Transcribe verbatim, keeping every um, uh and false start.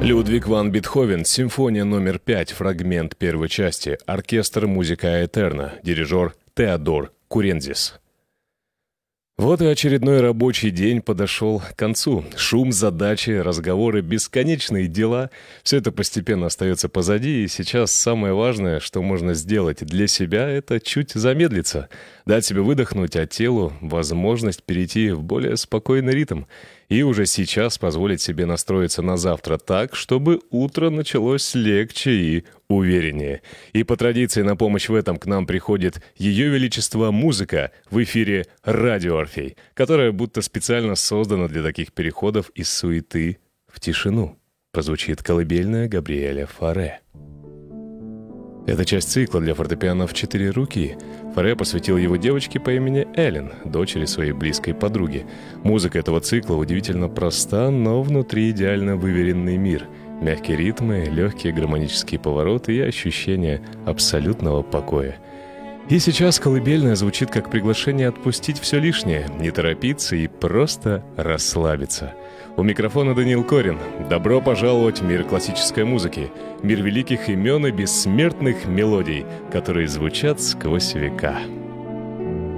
Людвиг ван Бетховен, симфония номер пять, фрагмент первой части, оркестр «Музыка Этерна», дирижер Теодор Курензис. Вот и очередной рабочий день подошел к концу. Шум, задачи, разговоры, бесконечные дела — все это постепенно остается позади, и сейчас самое важное, что можно сделать для себя, это чуть замедлиться, дать себе выдохнуть, а телу возможность перейти в более спокойный ритм и уже сейчас позволить себе настроиться на завтра так, чтобы утро началось легче и увереннее. И по традиции на помощь в этом к нам приходит Ее Величество Музыка в эфире «Радио Орфей», которая будто специально создана для таких переходов из суеты в тишину. Прозвучит колыбельная Габриэля Фаре. Это часть цикла для фортепиано в четыре руки. Фаре посвятил его девочке по имени Эллен, дочери своей близкой подруги. Музыка этого цикла удивительно проста, но внутри идеально выверенный мир. Мягкие ритмы, легкие гармонические повороты и ощущение абсолютного покоя. И сейчас колыбельная звучит как приглашение отпустить все лишнее, не торопиться и просто расслабиться. У микрофона Даниил Корин. Добро пожаловать в мир классической музыки, мир великих имен и бессмертных мелодий, которые звучат сквозь века.